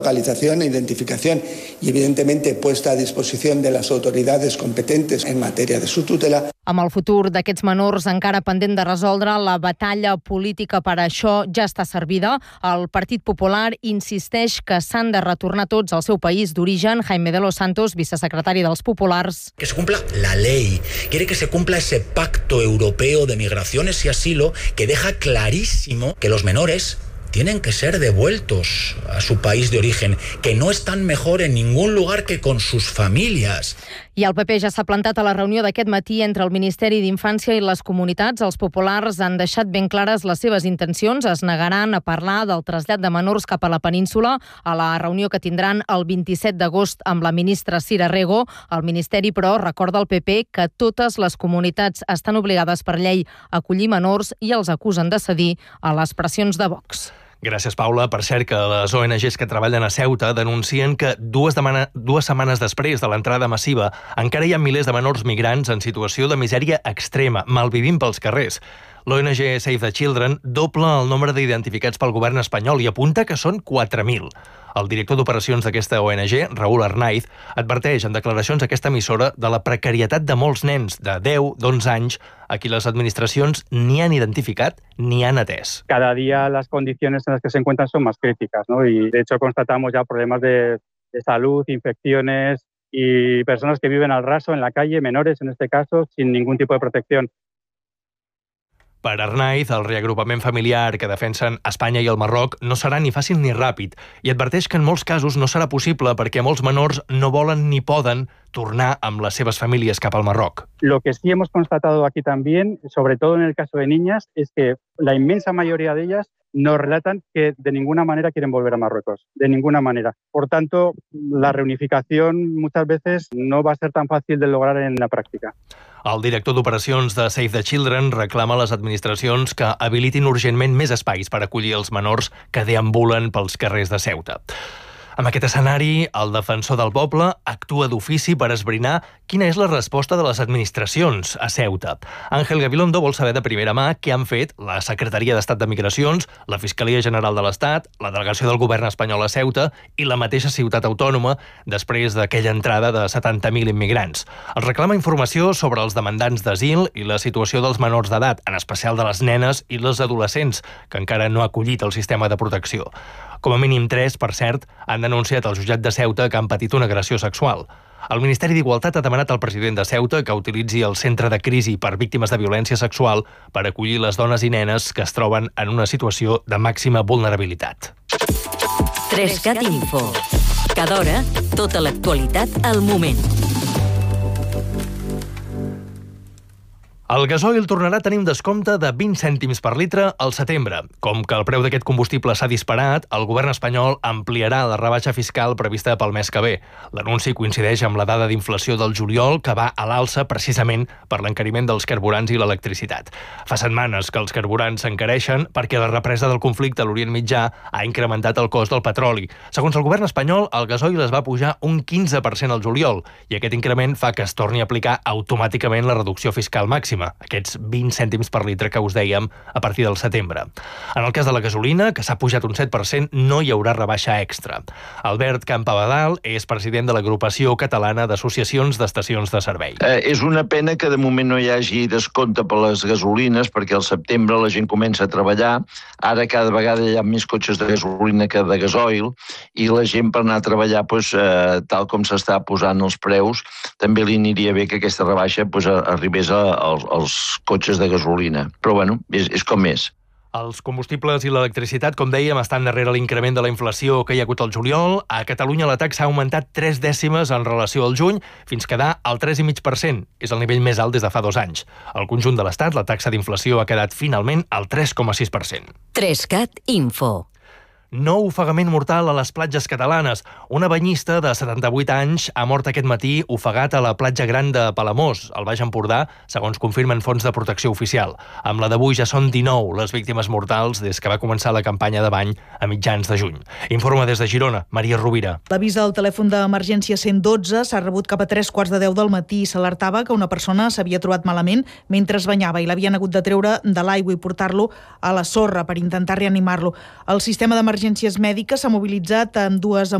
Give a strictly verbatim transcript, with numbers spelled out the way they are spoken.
Localización, identificación y evidentemente puesta a disposición de las autoridades competentes en materia de su tutela. Amb el futur d'aquests menors encara pendent de resoldre, la batalla política per a això ja està servida. El Partit Popular insisteix que s'han de retornar tots al seu país d'origen. Jaime de los Santos, vicesecretari dels Populars. Que se cumpla la ley. Quiere que se cumpla ese pacto europeo de migraciones y asilo que deja clarísimo que los menores tienen que ser devueltos a su país de origen, que no están mejor en ningún lugar que con sus familias. I el P P ja s'ha plantat a la reunió d'aquest matí entre el Ministeri d'Infància i les comunitats. Els populars han deixat ben clares les seves intencions. Es negaran a parlar del trasllat de menors cap a la península a la reunió que tindran el vint-i-set d'agost amb la ministra Sira Rego. El Ministeri, però, recorda al P P que totes les comunitats estan obligades per llei a acollir menors i els acusen de cedir a les pressions de Vox. Gràcies, Paula. Per cert, que les O N Ges que treballen a Ceuta denuncien que dues, demana, dues setmanes després de l'entrada massiva encara hi ha milers de menors migrants en situació de misèria extrema, malvivint pels carrers. L'O N G Save the Children dobla el nombre d'identificats pel govern espanyol i apunta que són quatre mil. El director d'operacions d'aquesta O N G, Raúl Arnaiz, adverteix en declaracions a aquesta emissora de la precarietat de molts nens de deu, d'onze anys a qui les administracions ni han identificat ni han atès. Cada día las condiciones en las que se encuentran son más críticas, ¿no? Y de hecho constatamos ya problemas de, de salud, infecciones y personas que viven al raso en la calle, menores en este caso, sin ningún tipo de protección. Per Arnaiz, el reagrupament familiar que defensen Espanya i el Marroc no serà ni fàcil ni ràpid i adverteix que en molts casos no serà possible perquè molts menors no volen ni poden tornar amb les seves famílies cap al Marroc. Lo que sí hemos constatado aquí también, sobre todo en el caso de niñas, es que la inmensa mayoría de ellas nos relatan que de ninguna manera quieren volver a Marruecos, de ninguna manera. Por tanto, la reunificación muchas veces no va a ser tan fácil de lograr en la práctica. El director d'operacions de Save the Children reclama a les administracions que habilitin urgentment més espais per acollir els menors que deambulen pels carrers de Ceuta. Amb aquest escenari, el defensor del poble actua d'ofici per esbrinar quina és la resposta de les administracions a Ceuta. Àngel Gabilondo vol saber de primera mà què han fet la Secretaria d'Estat de Migracions, la Fiscalia General de l'Estat, la delegació del govern espanyol a Ceuta i la mateixa ciutat autònoma després d'aquella entrada de setanta mil immigrants. Els reclama informació sobre els demandants d'asil i la situació dels menors d'edat, en especial de les nenes i les adolescents, que encara no ha acollit el sistema de protecció. Com a mínim tres, per cert, han denunciat al jutjat de Ceuta que han patit una agressió sexual. El Ministeri d'Igualtat ha demanat al president de Ceuta que utilitzi el centre de crisi per víctimes de violència sexual per acollir les dones i nenes que es troben en una situació de màxima vulnerabilitat. Trescat Info. Cada hora, tota l'actualitat al moment. El gasoil tornarà a tenir un descompte de vint cèntims per litre al setembre. Com que el preu d'aquest combustible s'ha disparat, el govern espanyol ampliarà la rebaixa fiscal prevista pel mes que ve. L'anunci coincideix amb la dada d'inflació del juliol, que va a l'alça precisament per l'encariment dels carburants i l'electricitat. Fa setmanes que els carburants s'encareixen perquè la represa del conflicte a l'Orient Mitjà ha incrementat el cost del petroli. Segons el govern espanyol, el gasoil es va pujar un quinze per cent al juliol i aquest increment fa que es torni a aplicar automàticament la reducció fiscal màxima, aquests vint cèntims per litre que us dèiem a partir del setembre. En el cas de la gasolina, que s'ha pujat un set per cent, no hi haurà rebaixa extra. Albert Campabadal és president de l'Agrupació Catalana d'Associacions d'Estacions de Servei. Eh, és una pena que de moment no hi hagi descompte per les gasolines, perquè al setembre la gent comença a treballar. Ara cada vegada hi ha més cotxes de gasolina que de gasoil i la gent per anar a treballar, doncs, eh, tal com s'està posant els preus, també li aniria bé que aquesta rebaixa doncs, arribés als els cotxes de gasolina. Però, bueno, és, és com és. Els combustibles i l'electricitat, com dèiem, estan darrere l'increment de la inflació que hi ha hagut al juliol. A Catalunya la taxa ha augmentat tres dècimes en relació al juny, fins quedar al tres coma cinc per cent. És el nivell més alt des de fa dos anys. Al conjunt de l'Estat, la taxa d'inflació ha quedat finalment al tres coma sis per cent. Trescat Info. Nou ofegament mortal a les platges catalanes. Una banyista de setanta-vuit anys ha mort aquest matí ofegat a la platja gran de Palamós, al Baix Empordà, segons confirmen fonts de protecció oficial. Amb la d'avui ja són dinou les víctimes mortals des que va començar la campanya de bany a mitjans de juny. Informa des de Girona, Maria Rovira. L'avís al telèfon d'emergència cent dotze s'ha rebut cap a tres quarts de deu del matí i s'alertava que una persona s'havia trobat malament mentre es banyava i l'havien hagut de treure de l'aigua i portar-lo a la sorra per intentar reanimar-lo. El sistema d'emergència d'Emergències Mèdiques s'ha mobilitzat amb dues